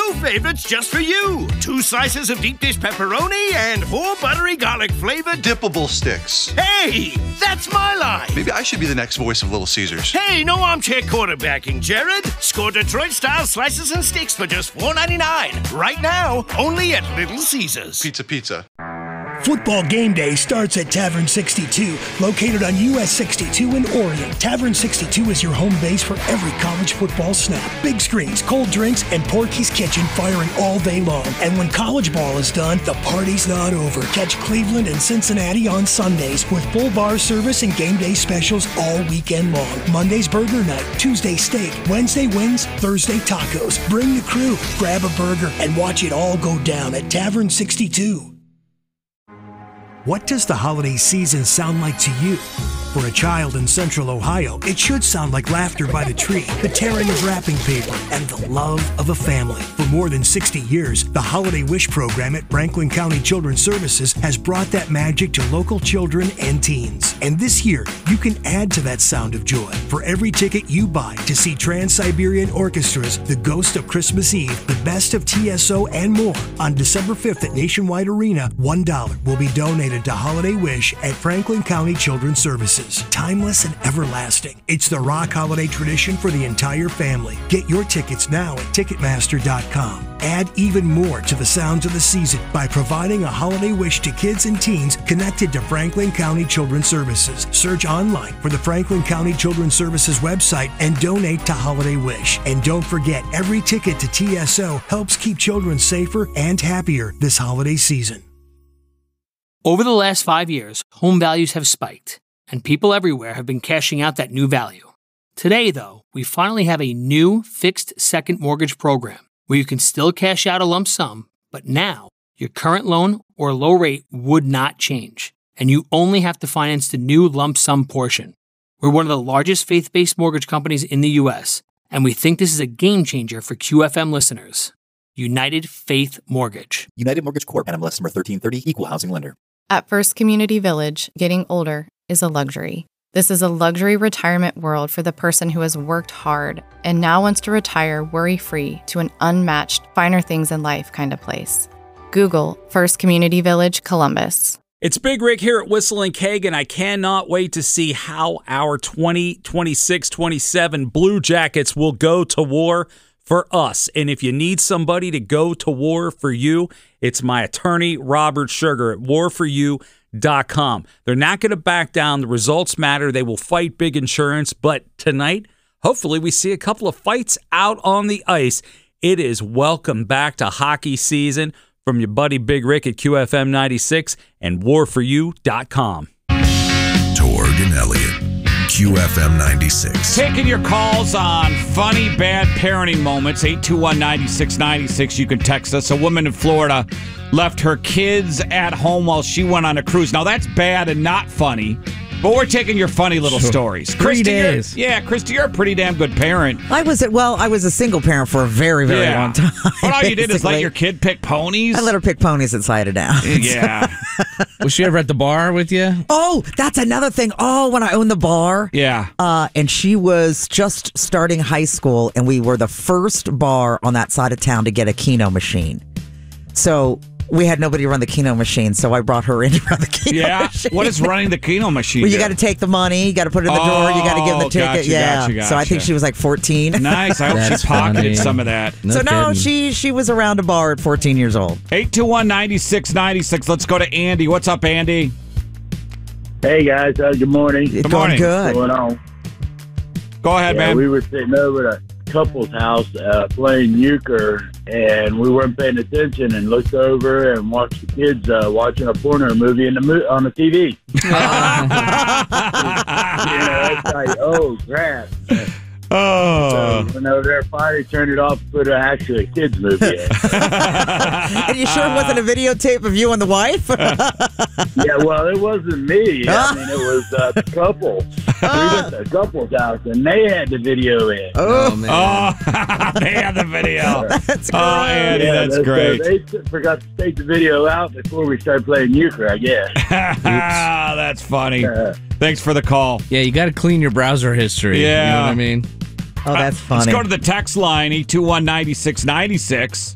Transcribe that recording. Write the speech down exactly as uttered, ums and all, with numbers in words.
new favorites just for you. Two slices of deep dish pepperoni and four buttery garlic flavored dippable sticks. Hey, that's my line. Maybe I should be the next voice of Little Caesars. Hey, no armchair quarterbacking, Jared. Score Detroit-style slices and sticks for just four ninety-nine. Right now, only at Little Caesars. Pizza, pizza. Football game day starts at Tavern sixty-two, located on U S sixty-two in Orion. Tavern sixty-two is your home base for every college football snap. Big screens, cold drinks, and Porky's Kitchen firing all day long. And when college ball is done, the party's not over. Catch Cleveland and Cincinnati on Sundays with full bar service and game day specials all weekend long. Monday's burger night, Tuesday steak, Wednesday wings, Thursday tacos. Bring the crew, grab a burger, and watch it all go down at Tavern sixty-two. What does the holiday season sound like to you? For a child in Central Ohio, it should sound like laughter by the tree, the tearing of wrapping paper, and the love of a family. For more than sixty years, the Holiday Wish program at Franklin County Children's Services has brought that magic to local children and teens. And this year, you can add to that sound of joy. For every ticket you buy to see Trans-Siberian Orchestra's The Ghost of Christmas Eve, The Best of T S O, and more, on December fifth at Nationwide Arena, one dollar will be donated to Holiday Wish at Franklin County Children's Services. Timeless and everlasting. It's the rock holiday tradition for the entire family. Get your tickets now at Ticketmaster dot com. Add even more to the sounds of the season by providing a holiday wish to kids and teens connected to Franklin County Children's Services. Search online for the Franklin County Children's Services website and donate to Holiday Wish. And don't forget, every ticket to T S O helps keep children safer and happier this holiday season. Over the last five years, home values have spiked, and people everywhere have been cashing out that new value. Today, though, we finally have a new fixed second mortgage program where you can still cash out a lump sum, but now your current loan or low rate would not change, and you only have to finance the new lump sum portion. We're one of the largest faith-based mortgage companies in the U S, and we think this is a game changer for Q F M listeners. United Faith Mortgage. United Mortgage Corp. N M L S number thirteen thirty, Equal Housing Lender. At First Community Village, getting older is a luxury. This is a luxury retirement world for the person who has worked hard and now wants to retire worry-free to an unmatched, finer things in life kind of place. Google First Community Village, Columbus. It's Big Rick here at Whistle and Keg, and I cannot wait to see how our twenty twenty-six twenty-seven Blue Jackets will go to war for us. And if you need somebody to go to war for you, it's my attorney, Robert Sugar, at war for you dot com. They're not going to back down. The results matter. They will fight big insurance. But tonight, hopefully we see a couple of fights out on the ice. It is welcome back to hockey season from your buddy Big Rick at Q F M ninety-six and war for you dot com. Torg and Elliott, Q F M ninety-six. Taking your calls on funny, bad parenting moments, eight two one, nine six nine six. You can text us. A woman in Florida left her kids at home while she went on a cruise. Now, that's bad and not funny, but we're taking your funny little Sure. stories. Three Christy, days. You're, yeah, Christy, you're a pretty damn good parent. I was well. I was a single parent for a very, very Yeah. long time. But all you did is let basically. your kid pick ponies? I let her pick ponies and slide it down. Yeah. Was she ever at the bar with you? Oh, that's another thing. Oh, when I owned the bar. Yeah. Uh, and she was just starting high school, and we were the first bar on that side of town to get a Keno machine. So we had nobody to run the Keno machine, so I brought her in to run the Keno Yeah? machine. What is running the Keno machine? Well, you do? got to take the money, you got to put it in the door, you got to give them the Oh, ticket. gotcha, yeah. gotcha, So I gotcha. think she was like fourteen. Nice. I hope That's she pocketed funny. some of that. No so no, kidding. she she was around a bar at fourteen years old. eight two one, nine six nine six. Let's go to Andy. What's up, Andy? Hey guys, uh, good morning. It's Good going morning. good. What's going on? Go ahead, Yeah, man. we were sitting over at a couple's house uh, playing euchre, and we weren't paying attention and looked over and watched the kids uh, watching a porno movie in the mo- on the T V. you know, it's like, oh crap. Oh. So went over there, finally turned it off, put a, actually a kids movie in. And you sure it wasn't a videotape of you and the wife? Yeah, well, it wasn't me. I mean, it was uh, the couple. We went to the couple's house, and they had the video in. Oh, man. Oh, they have the video. That's Oh, Andy, Yeah, that's so great. They t- forgot to take the video out before we started playing euchre, I guess. Ah, that's funny. Uh, Thanks for the call. Yeah, you got to clean your browser history. Yeah. You know what I mean? Oh, that's funny. Let's go to the text line, eight two one, nine six nine six.